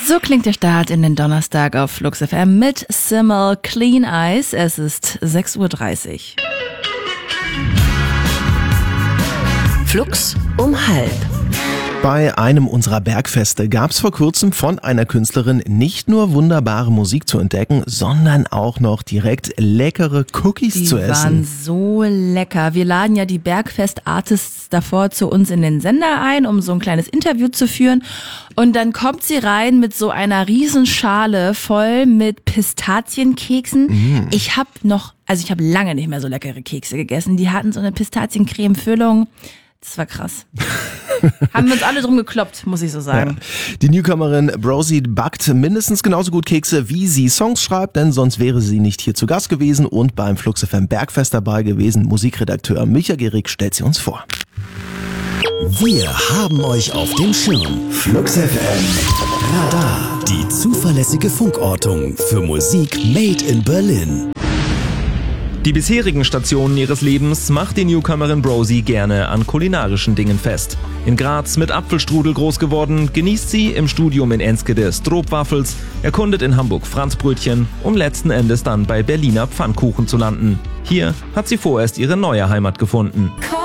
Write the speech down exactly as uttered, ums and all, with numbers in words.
So klingt der Start in den Donnerstag auf Flux F M mit Simmel Clean Eyes. Es ist sechs Uhr dreißig. Flux um halb. Bei einem unserer Bergfeste gab es vor kurzem von einer Künstlerin nicht nur wunderbare Musik zu entdecken, sondern auch noch direkt leckere Cookies Die zu essen. Die waren so lecker. Wir laden ja die Bergfest-Artists davor zu uns in den Sender ein, um so ein kleines Interview zu führen. Und dann kommt sie rein mit so einer Riesenschale voll mit Pistazienkeksen. Mm. Ich habe noch, also ich habe lange nicht mehr so leckere Kekse gegessen. Die hatten so eine Pistaziencreme-Füllung. Das war krass. Haben wir uns alle drum gekloppt, muss ich so sagen. Ja. Die Newcomerin Brosi backt mindestens genauso gut Kekse, wie sie Songs schreibt, denn sonst wäre sie nicht hier zu Gast gewesen und beim Flux F M Bergfest dabei gewesen. Musikredakteur Micha Gehrig stellt sie uns vor. Wir haben euch auf dem Schirm. Flux F M Radar, die zuverlässige Funkortung für Musik made in Berlin. Die bisherigen Stationen ihres Lebens macht die Newcomerin Brosi gerne an kulinarischen Dingen fest. In Graz mit Apfelstrudel groß geworden, genießt sie im Studium in Enskede Stroopwafels, erkundet in Hamburg Franzbrötchen, um letzten Endes dann bei Berliner Pfannkuchen zu landen. Hier hat sie vorerst ihre neue Heimat gefunden.